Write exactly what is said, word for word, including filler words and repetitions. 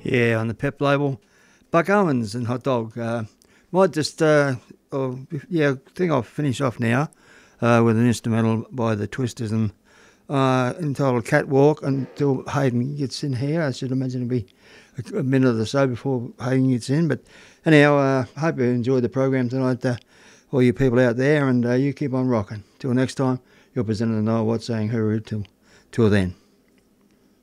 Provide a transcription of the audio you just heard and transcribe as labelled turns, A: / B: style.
A: Yeah, on the Pep label. Buck Owens and Hot Dog. Uh, might just, uh, oh, yeah, I think I'll finish off now uh, with an instrumental by the Twisters and uh, entitled Catwalk until Hayden gets in here. I should imagine it'll be a, a minute or so before Hayden gets in. But anyhow, I uh, hope you enjoyed the program tonight, uh, all you people out there, and uh, you keep on rocking. Till next time, your presenter Noel Watt saying hooroo till, till then.